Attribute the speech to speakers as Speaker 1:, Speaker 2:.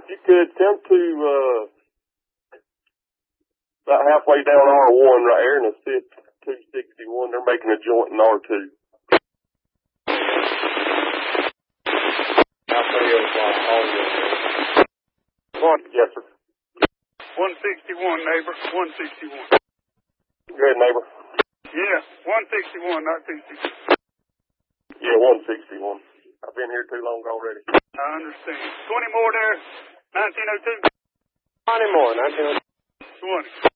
Speaker 1: you could come to, about halfway down R1 right here, and it's 261. They're making a joint in R2. Yes, sir.
Speaker 2: 161, neighbor. 161.
Speaker 1: Go ahead, neighbor.
Speaker 2: Yeah, 161, not 260.
Speaker 1: Yeah, 161. I've been here too long already.
Speaker 2: I understand. 20 more there, 1902.
Speaker 3: 20 more, 1902.
Speaker 2: 20.